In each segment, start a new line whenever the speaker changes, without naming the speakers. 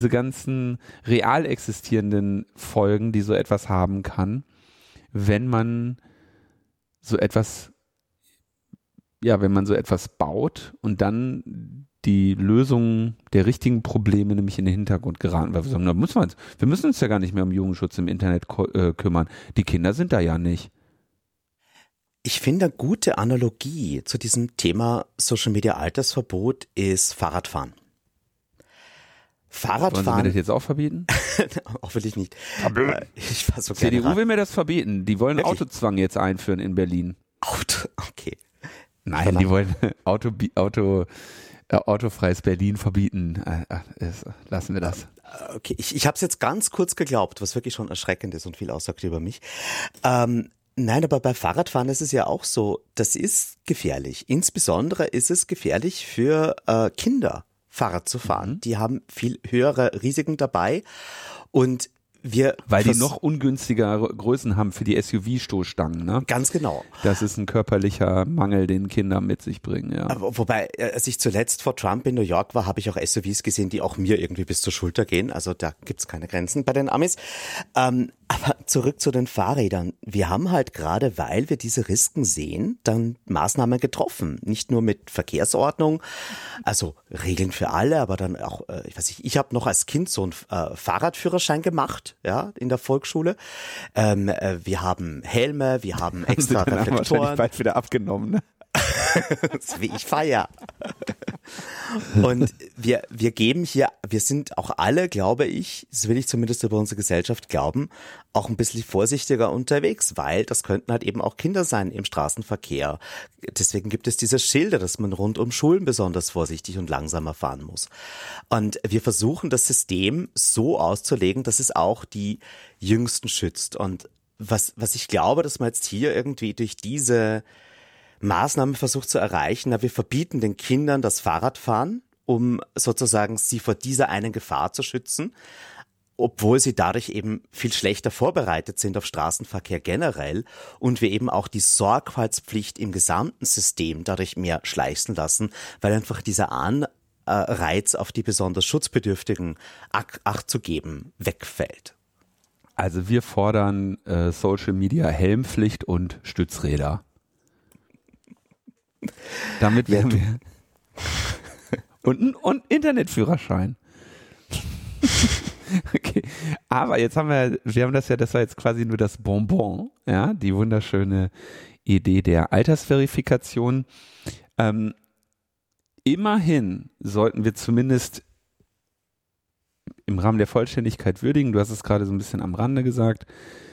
diese ganzen real existierenden Folgen, die so etwas haben kann, wenn man so etwas, wenn man so etwas baut und dann die Lösung der richtigen Probleme nämlich in den Hintergrund geraten, weil wir sagen, wir müssen uns ja gar nicht mehr um Jugendschutz im Internet kümmern. Die Kinder sind da ja nicht.
Ich finde, eine gute Analogie zu diesem Thema Social Media Altersverbot ist Fahrradfahren.
Wollen Sie mir das jetzt auch verbieten?
Hoffentlich nicht. Ich war so
CDU will mir das verbieten. Die wollen
Wirklich?
Autozwang jetzt einführen in Berlin.
Okay.
Nein, die wollen autofreies Berlin verbieten. Lassen wir das.
Okay, ich habe es jetzt ganz kurz geglaubt, was wirklich schon erschreckend ist und viel aussagt über mich. Nein, aber bei Fahrradfahren ist es ja auch so, das ist gefährlich. Insbesondere ist es gefährlich für Kinder, Fahrrad zu fahren. Die haben viel höhere Risiken dabei und weil
die noch ungünstigere Größen haben für die SUV-Stoßstangen, ne?
Ganz genau.
Das ist ein körperlicher Mangel, den Kinder mit sich bringen, ja.
Aber wobei, als ich zuletzt vor Trump in New York war, habe ich auch SUVs gesehen, die auch mir irgendwie bis zur Schulter gehen. Also da gibt's keine Grenzen bei den Amis. Aber zurück zu den Fahrrädern. Wir haben halt gerade, weil wir diese Risiken sehen, dann Maßnahmen getroffen. Nicht nur mit Verkehrsordnung, also Regeln für alle, aber dann auch, ich habe noch als Kind so einen Fahrradführerschein gemacht, ja, in der Volksschule. Wir haben Helme, wir haben extra Reflektoren.
Wahrscheinlich bald wieder abgenommen, ne?
Ich feier. Und wir geben hier, wir sind auch alle, glaube ich, das will ich zumindest über unsere Gesellschaft glauben, auch ein bisschen vorsichtiger unterwegs, weil das könnten halt eben auch Kinder sein im Straßenverkehr. Deswegen gibt es diese Schilder, dass man rund um Schulen besonders vorsichtig und langsamer fahren muss. Und wir versuchen das System so auszulegen, dass es auch die Jüngsten schützt. Und was ich glaube, dass man jetzt hier irgendwie durch diese Maßnahmen versucht zu erreichen, wir verbieten den Kindern das Fahrradfahren, um sozusagen sie vor dieser einen Gefahr zu schützen, obwohl sie dadurch eben viel schlechter vorbereitet sind auf Straßenverkehr generell und wir eben auch die Sorgfaltspflicht im gesamten System dadurch mehr schleichen lassen, weil einfach dieser Anreiz auf die besonders Schutzbedürftigen Acht zu geben wegfällt.
Also wir fordern Social Media Helmpflicht und Stützräder. Damit werden wir und Internetführerschein. Okay, aber jetzt haben wir das war jetzt quasi nur das Bonbon, ja, die wunderschöne Idee der Altersverifikation. Immerhin sollten wir zumindest im Rahmen der Vollständigkeit würdigen, du hast es gerade so ein bisschen am Rande gesagt,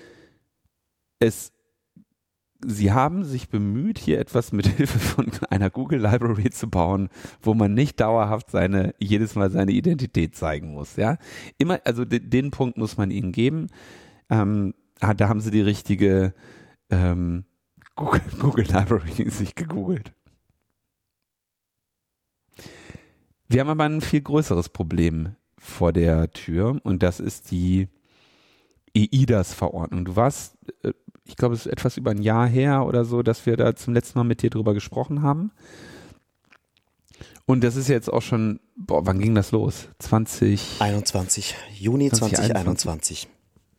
Sie haben sich bemüht, hier etwas mit Hilfe von einer Google Library zu bauen, wo man nicht dauerhaft jedes Mal seine Identität zeigen muss, ja. Immer, also den Punkt muss man ihnen geben. Da haben sie die richtige Google Library sich gegoogelt. Wir haben aber ein viel größeres Problem vor der Tür und das ist die eIDAS-Verordnung. Du warst, ich glaube, es ist etwas über ein Jahr her oder so, dass wir da zum letzten Mal mit dir drüber gesprochen haben. Und das ist jetzt auch schon, wann ging das los?
2021, Juni 2021.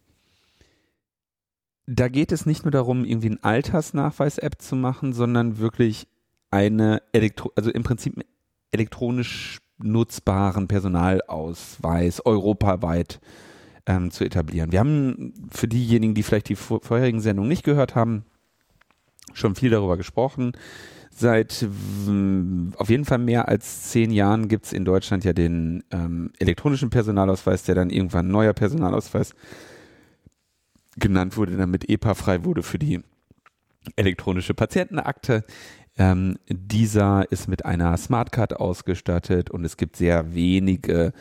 Da geht es nicht nur darum, irgendwie eine Altersnachweis-App zu machen, sondern wirklich also im Prinzip elektronisch nutzbaren Personalausweis europaweit zu etablieren. Wir haben für diejenigen, die vielleicht die vorherigen Sendungen nicht gehört haben, schon viel darüber gesprochen. Seit auf jeden Fall mehr als 10 Jahren gibt es in Deutschland ja den elektronischen Personalausweis, der dann irgendwann ein neuer Personalausweis genannt wurde, damit EPA-frei wurde für die elektronische Patientenakte. Dieser ist mit einer Smartcard ausgestattet und es gibt sehr wenige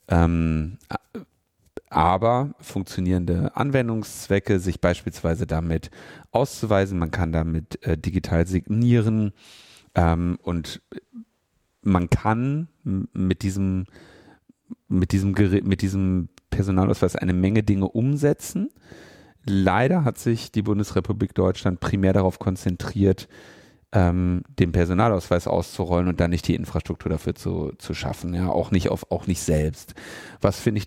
aber funktionierende Anwendungszwecke, sich beispielsweise damit auszuweisen. Man kann damit digital signieren und man kann mit diesem Gerät, mit diesem Personalausweis eine Menge Dinge umsetzen. Leider hat sich die Bundesrepublik Deutschland primär darauf konzentriert, den Personalausweis auszurollen und dann nicht die Infrastruktur dafür zu schaffen, ja, auch nicht selbst. Was finde ich